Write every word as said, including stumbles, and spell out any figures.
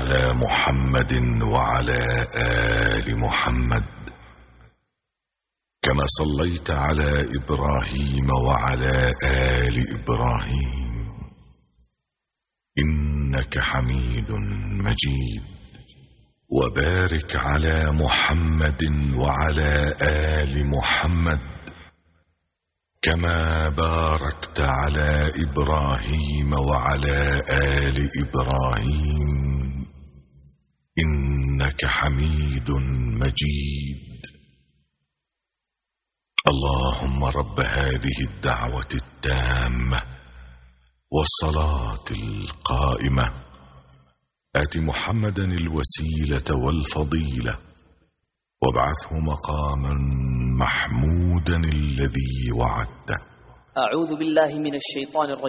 على محمد وعلى آل محمد كما صليت على إبراهيم وعلى آل إبراهيم إنك حميد مجيد. وبارك على محمد وعلى آل محمد كما باركت على إبراهيم وعلى آل إبراهيم إنك حميد مجيد. اللهم رب هذه الدعوة التامة والصلاة القائمة آت محمدا الوسيلة والفضيلة وابعثه مقاما محمودا الذي وعدته. أعوذ بالله من الشيطان الرجيم.